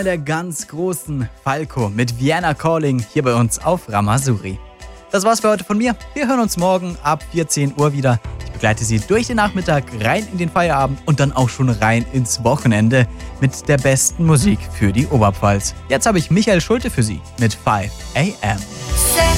einer der ganz großen, Falco mit Vienna Calling, hier bei uns auf Ramazuri. Das war's für heute von mir. Wir hören uns morgen ab 14 Uhr wieder. Ich begleite Sie durch den Nachmittag rein in den Feierabend und dann auch schon rein ins Wochenende mit der besten Musik für die Oberpfalz. Jetzt habe ich Michael Schulte für Sie mit 5 AM.